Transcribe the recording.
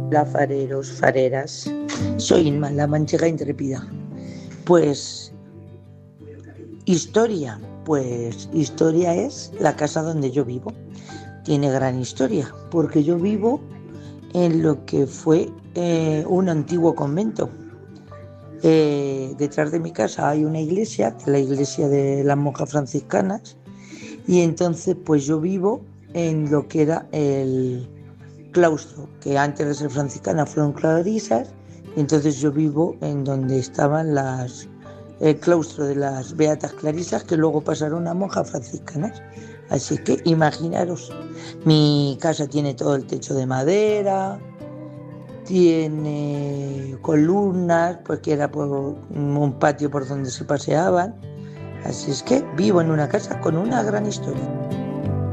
Hola, fareros, fareras. Soy Inma, la manchega intrépida. Pues historia es la casa donde yo vivo. Tiene gran historia, porque yo vivo en lo que fue un antiguo convento. Detrás de mi casa hay una iglesia, que es la iglesia de las monjas franciscanas, y entonces pues yo vivo en lo que era el claustro, que antes de ser franciscana fueron clarisas, y entonces yo vivo en donde estaban el claustro de las beatas clarisas, que luego pasaron a monjas franciscanas. Así que imaginaros, mi casa tiene todo el techo de madera, tiene columnas, porque era por un patio por donde se paseaban. Así es que vivo en una casa con una gran historia.